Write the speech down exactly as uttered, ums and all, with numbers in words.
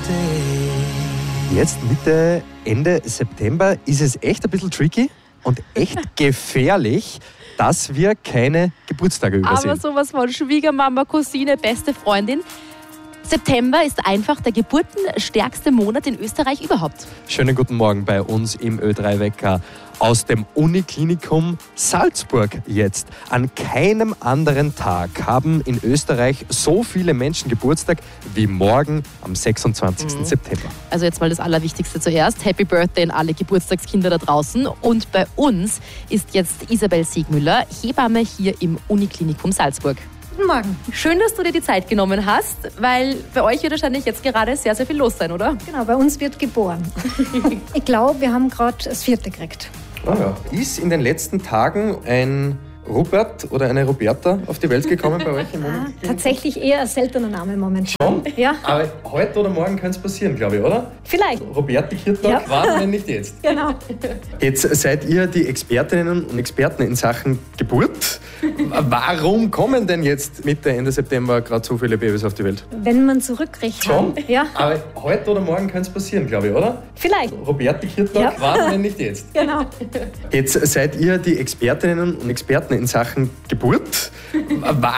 Jetzt Mitte, Ende September ist es echt ein bisschen tricky und echt gefährlich, dass wir keine Geburtstage übersehen. Aber sowas von Schwiegermama, Cousine, beste Freundin. September ist einfach der geburtenstärkste Monat in Österreich überhaupt. Schönen guten Morgen bei uns im Ö drei Wecker aus dem Uniklinikum Salzburg jetzt. An keinem anderen Tag haben in Österreich so viele Menschen Geburtstag wie morgen am sechsundzwanzigsten Mhm. September. Also jetzt mal das Allerwichtigste zuerst. Happy Birthday an alle Geburtstagskinder da draußen. Und bei uns ist jetzt Isabel Siegmüller, Hebamme hier im Uniklinikum Salzburg. Guten Morgen. Schön, dass du dir die Zeit genommen hast, weil bei euch wird wahrscheinlich jetzt gerade sehr, sehr viel los sein, oder? Genau, bei uns wird geboren. Ich glaube, wir haben gerade das vierte gekriegt. Ah ja. Ist in den letzten Tagen ein Rupert oder eine Roberta auf die Welt gekommen bei euch im Ah, Uniklinikum? tatsächlich eher ein seltener Name momentan. Schon? Ja, Aber heute oder morgen kann es passieren, glaube ich, oder? vielleicht. Roberti Kirtag, Ja. warten wir nicht jetzt. Genau. Jetzt seid ihr die Expertinnen und Experten in Sachen Geburt. Warum kommen denn jetzt Mitte, Ende September gerade so viele Babys auf die Welt? Wenn man zurückrechnet. Schon? Ja, Aber heute oder morgen kann es passieren, glaube ich, oder? vielleicht. Roberti Kirtag, Ja. warten wir nicht jetzt. Genau. Jetzt seid ihr die Expertinnen und Experten in Sachen Geburt.